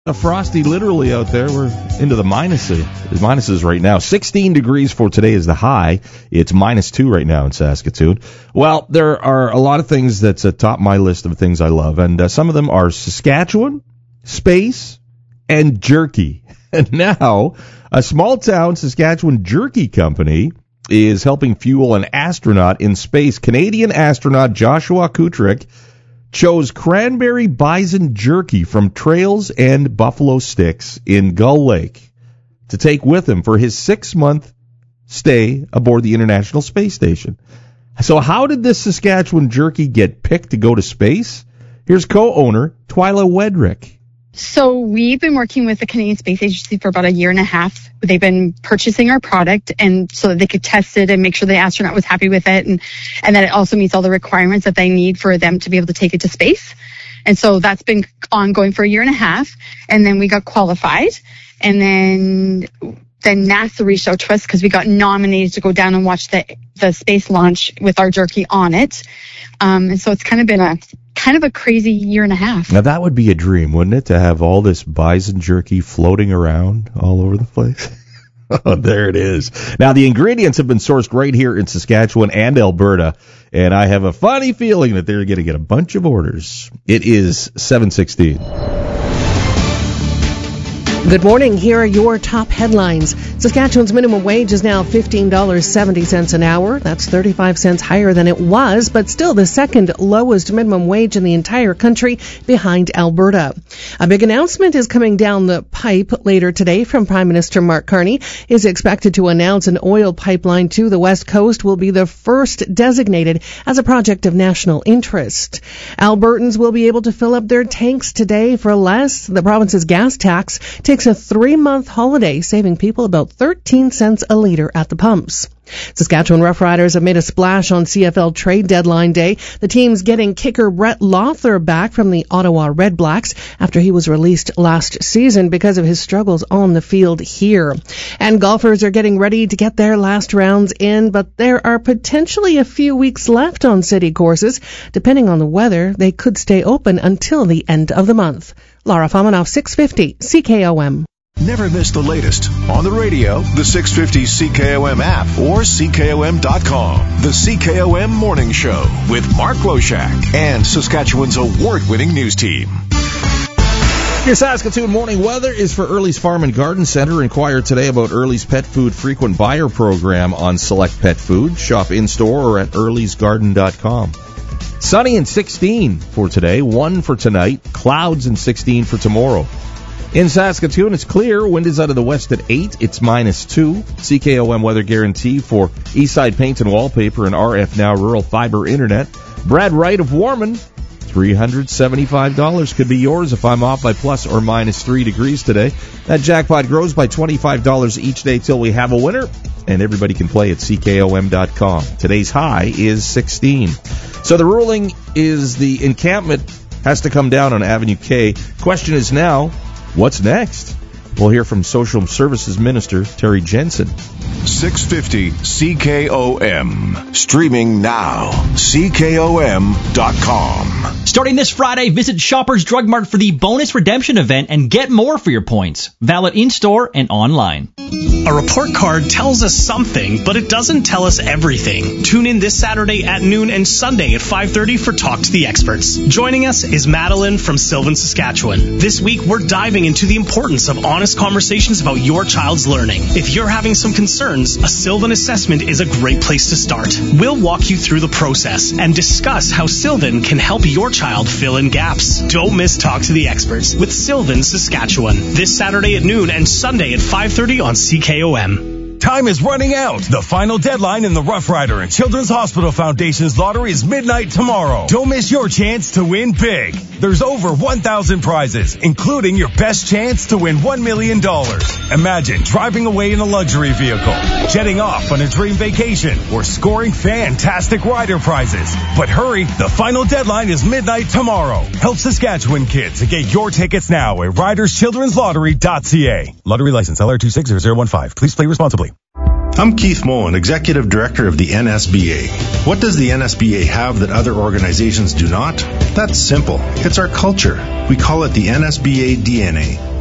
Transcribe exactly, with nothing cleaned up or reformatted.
A frosty literally out there. We're into the minuses, minuses right now. sixteen degrees for today is the high. It's minus two right now in Saskatoon. Well, there are a lot of things that's atop my list of things I love, and uh, some of them are Saskatchewan, space, and jerky. And now, a small-town Saskatchewan jerky company is helping fuel an astronaut in space. Canadian astronaut Joshua Kutrick chose cranberry bison jerky from Trails and Buffalo Sticks in Gull Lake to take with him for his six-month stay aboard the International Space Station. So how did this Saskatchewan jerky get picked to go to space? Here's co-owner Twyla Wedrick. So we've been working with the Canadian Space Agency for about a year and a half. They've been purchasing our product and so that they could test it and make sure the astronaut was happy with it and, and that it also meets all the requirements that they need for them to be able to take it to space. And so that's been ongoing for a year and a half. And then we got qualified. And then then NASA reached out to us because we got nominated to go down and watch the the space launch with our jerky on it. Um, and so it's kind of been a kind of a crazy year and a half. Now that would be a dream, wouldn't it, to have all this bison jerky floating around all over the place? Oh, there it is. Now the ingredients have been sourced right here in Saskatchewan and Alberta, and I have a funny feeling that they're going to get a bunch of orders. It is seven sixteen. Good morning. Here are your top headlines. Saskatchewan's minimum wage is now fifteen dollars and seventy cents an hour. That's thirty-five cents higher than it was, but still the second lowest minimum wage in the entire country behind Alberta. A big announcement is coming down the pipe later today from Prime Minister Mark Carney. He's expected to announce an oil pipeline to the West Coast will be the first designated as a project of national interest. Albertans will be able to fill up their tanks today for less. The province's gas tax takes a three-month holiday, saving people about thirteen cents a litre at the pumps. Saskatchewan Roughriders have made a splash on C F L trade deadline day. The team's getting kicker Brett Lothar back from the Ottawa Red Blacks after he was released last season because of his struggles on the field here. And golfers are getting ready to get their last rounds in, but there are potentially a few weeks left on city courses. Depending on the weather, they could stay open until the end of the month. Laura Fomanoff, six fifty C K O M. Never miss the latest on the radio, the six fifty C K O M app, or C K O M dot com. The C K O M Morning Show with Mark Loshak and Saskatchewan's award-winning news team. Your Saskatoon morning weather is for Early's Farm and Garden Center. Inquire today about Early's Pet Food Frequent Buyer Program on select pet food. Shop in-store or at earlys garden dot com. Sunny and sixteen for today, one for tonight, clouds and sixteen for tomorrow. In Saskatoon, it's clear. Wind is out of the west at eight. It's minus two. C K O M weather guarantee for Eastside Paint and Wallpaper and R F Now Rural Fiber Internet. Brad Wright of Warman, three hundred seventy-five dollars could be yours if I'm off by plus or minus three degrees today. That jackpot grows by twenty-five dollars each day till we have a winner, and everybody can play at C K O M dot com. Today's high is sixteen. So the ruling is the encampment has to come down on Avenue K. Question is now, what's next? We'll hear from Social Services Minister Terry Jensen. six fifty C K O M. Streaming now. C K O M dot com. Starting this Friday, visit Shoppers Drug Mart for the bonus redemption event and get more for your points. Valid in-store and online. A report card tells us something, but it doesn't tell us everything. Tune in this Saturday at noon and Sunday at five thirty for Talk to the Experts. Joining us is Madeline from Sylvan, Saskatchewan. This week, we're diving into the importance of honest conversations about your child's learning. If you're having some concerns, a Sylvan assessment is a great place to start. We'll walk you through the process and discuss how Sylvan can help your child fill in gaps. Don't miss Talk to the Experts with Sylvan, Saskatchewan. This Saturday at noon and Sunday at five thirty on C K O M. Time is running out. The final deadline in the Rough Rider and Children's Hospital Foundation's lottery is midnight tomorrow. Don't miss your chance to win big. There's over one thousand prizes, including your best chance to win one million dollars. Imagine driving away in a luxury vehicle, jetting off on a dream vacation, or scoring fantastic rider prizes. But hurry, the final deadline is midnight tomorrow. Help Saskatchewan kids to get your tickets now at riders children's lottery dot c a. Lottery license L R two six zero zero one five. Please play responsibly. I'm Keith Moen, Executive Director of the N S B A. What does the N S B A have that other organizations do not? That's simple. It's our culture. We call it the N S B A D N A.